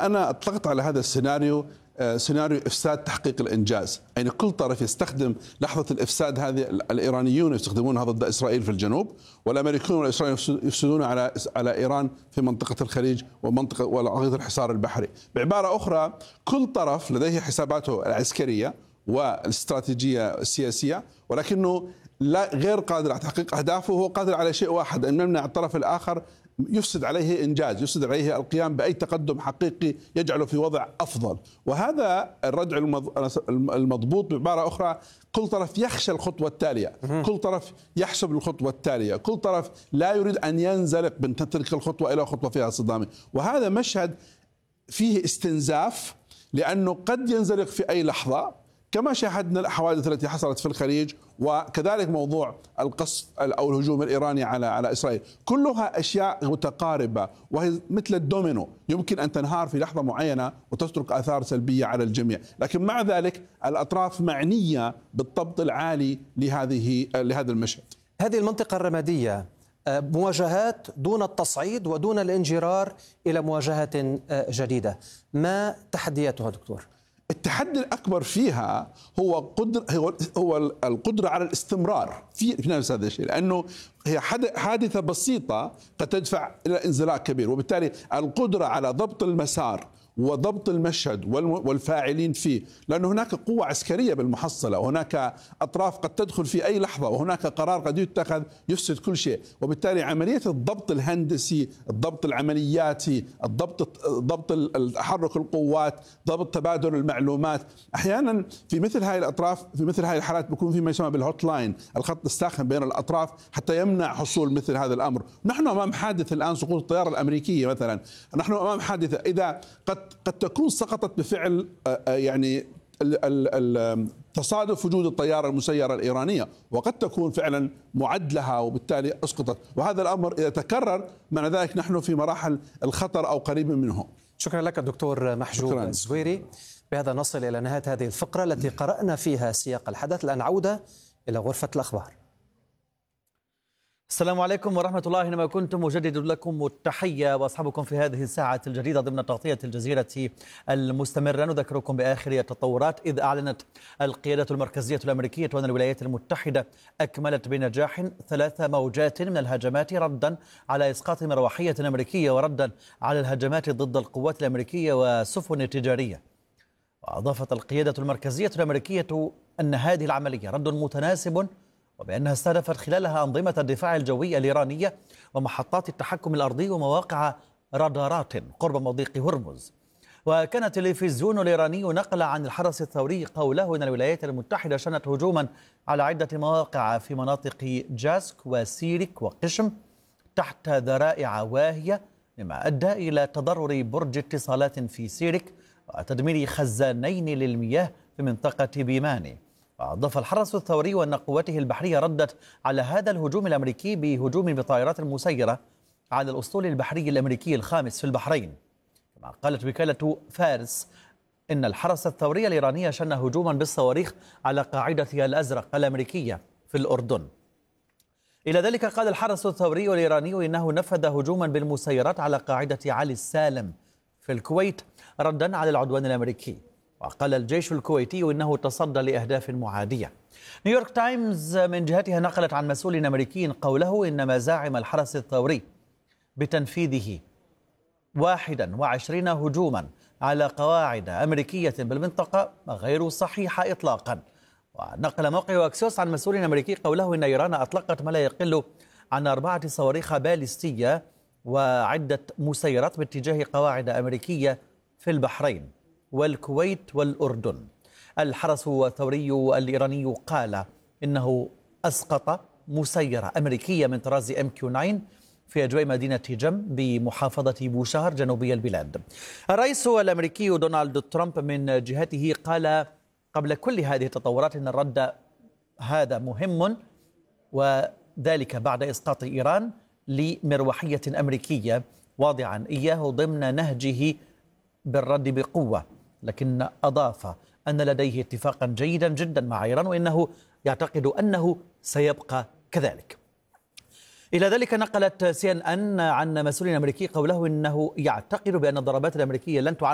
أنا أطلقت على هذا السيناريو سيناريو إفساد تحقيق الإنجاز، يعني كل طرف يستخدم لحظة الإفساد هذه. الإيرانيون يستخدمونها ضد إسرائيل في الجنوب، والأمريكيون والإسرائيليون يفسدون على إيران في منطقة الخليج ومنطقة وعقيدة الحصار البحري. بعبارة أخرى، كل طرف لديه حساباته العسكرية والاستراتيجية السياسية، ولكنه لا غير قادر على تحقيق أهدافه. هو قادر على شيء واحد، أن يمنع الطرف الآخر يفسد عليه إنجاز، يفسد عليه القيام بأي تقدم حقيقي يجعله في وضع أفضل. وهذا الردع المضبوط. بعبارة أخرى، كل طرف يخشى الخطوة التالية، كل طرف يحسب الخطوة التالية، كل طرف لا يريد أن ينزلق من تلك الخطوة إلى خطوة فيها صدام. وهذا مشهد فيه استنزاف، لأنه قد ينزلق في أي لحظة، كما شاهدنا الحوادث التي حصلت في الخليج، وكذلك موضوع القصف أو الهجوم الإيراني على إسرائيل. كلها أشياء متقاربة، وهي مثل الدومينو، يمكن أن تنهار في لحظة معينة وتترك آثار سلبية على الجميع. لكن مع ذلك الأطراف معنية بالضبط العالي لهذا المشهد. هذه المنطقة الرمادية مواجهات دون التصعيد ودون الانجرار إلى مواجهة جديدة، ما تحدياتها دكتور؟ التحدي الأكبر فيها هو القدرة على الاستمرار في نفس هذا الشيء، لأنه هي حادثة بسيطة قد تدفع إلى انزلاق كبير، وبالتالي القدرة على ضبط المسار وضبط المشهد والفاعلين فيه، لأن هناك قوة عسكرية بالمحصلة، وهناك أطراف قد تدخل في أي لحظة، وهناك قرار قد يتخذ يفسد كل شيء. وبالتالي عملية الضبط الهندسي، الضبط العملياتي، ضبط تحرك القوات، ضبط تبادل المعلومات، أحيانا في مثل هذه الأطراف، في مثل هذه الحالات بيكون في ما يسمى بالهوت لاين، الخط الساخن بين الأطراف حتى يمنع حصول مثل هذا الأمر. نحن أمام حادث الآن، سقوط الطيارة الأمريكية مثلا، نحن أمام حادثة إذا قد تكون سقطت بفعل يعني تصادف وجود الطيارة المسيرة الإيرانية، وقد تكون فعلا معد لها وبالتالي أسقطت. وهذا الأمر إذا تكرر معنى ذلك نحن في مراحل الخطر أو قريب منه. شكرا لك الدكتور محجوب الزويري. بهذا نصل إلى نهاية هذه الفقرة التي قرأنا فيها سياق الحدث. الآن عودة إلى غرفة الأخبار. السلام عليكم ورحمة الله، حينما كنتم أجدد لكم التحية وأصحابكم في هذه الساعة الجديدة ضمن تغطية الجزيرة المستمرة. نذكركم بآخر التطورات، إذ أعلنت القيادة المركزية الأمريكية وأن الولايات المتحدة أكملت بنجاح 3 موجات من الهجمات ردا على إسقاط مروحية أمريكية وردا على الهجمات ضد القوات الأمريكية وسفن تجارية. وأضافت القيادة المركزية الأمريكية أن هذه العملية رد متناسب، وبأنها استهدفت خلالها أنظمة الدفاع الجوي الإيرانية ومحطات التحكم الأرضي ومواقع رادارات قرب مضيق هرمز. وكان التلفزيون الإيراني نقل عن الحرس الثوري قوله إن الولايات المتحدة شنت هجوما على عدة مواقع في مناطق جاسك وسيرك وقشم تحت ذرائع واهية، مما أدى إلى تضرر برج اتصالات في سيرك وتدمير خزانين للمياه في منطقة بيماني. أضاف الحرس الثوري أن قوته البحرية ردت على هذا الهجوم الأمريكي بهجوم بطائرات مسيرة على الأسطول البحري الأمريكي الخامس في البحرين. كما قالت وكالة فارس إن الحرس الثوري الإيراني شن هجوما بالصواريخ على قاعدة الأزرق الأمريكية في الأردن. إلى ذلك قال الحرس الثوري الإيراني إنه نفذ هجوما بالمسيرات على قاعدة علي السالم في الكويت ردا على العدوان الأمريكي. وقال الجيش الكويتي إنه تصدى لأهداف معادية. نيويورك تايمز من جهتها نقلت عن مسؤول أمريكي قوله إن مزاعم الحرس الثوري بتنفيذه 21 هجوما على قواعد أمريكية بالمنطقة غير صحيحة إطلاقا. ونقل موقع أكسيوس عن مسؤول أمريكي قوله إن إيران أطلقت ما لا يقل عن 4 صواريخ باليستية وعدة مسيرات باتجاه قواعد أمريكية في البحرين والكويت والأردن. الحرس الثوري الإيراني قال إنه أسقط مسيرة أمريكية من طراز MQ-9 في أجواء مدينة جم بمحافظة بوشهر جنوبي البلاد. الرئيس الأمريكي دونالد ترامب من جهته قال قبل كل هذه التطورات إن الرد هذا مهم، وذلك بعد إسقاط إيران لمروحية أمريكية، واضعا إياه ضمن نهجه بالرد بقوة، لكن أضاف أن لديه اتفاقا جيدا جدا مع إيران وإنه يعتقد أنه سيبقى كذلك. إلى ذلك نقلت CNN عن مسؤول أمريكي قوله إنه يعتقد بأن الضربات الأمريكية لن تعرض